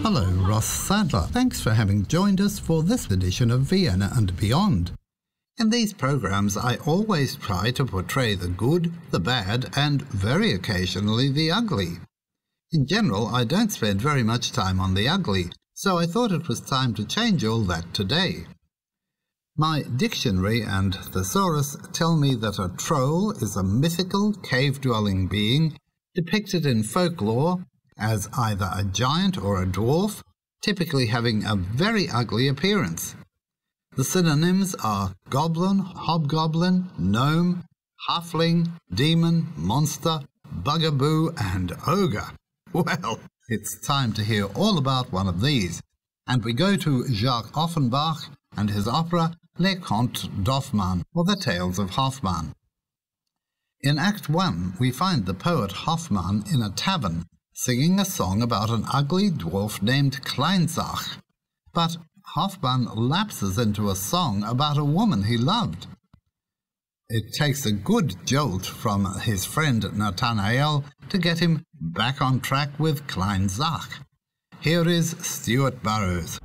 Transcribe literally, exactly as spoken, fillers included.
Hello, Ross Sadler. Thanks for having joined us for this edition of Vienna and Beyond. In these programs, I always try to portray the good, the bad, and very occasionally the ugly. In general, I don't spend very much time on the ugly, so I thought it was time to change all that today. My dictionary and thesaurus tell me that a troll is a mythical, cave-dwelling being depicted in folklore as either a giant or a dwarf, typically having a very ugly appearance. The synonyms are goblin, hobgoblin, gnome, halfling, demon, monster, bugaboo, and ogre. Well, it's time to hear all about one of these, and we go to Jacques Offenbach and his opera Les Contes d'Hoffmann, or The Tales of Hoffmann. In Act One, we find the poet Hoffmann in a tavern, singing a song about an ugly dwarf named Kleinzach. But Hoffmann lapses into a song about a woman he loved. It takes a good jolt from his friend Nathanael to get him back on track with Kleinzach. Here is Stuart Burrows.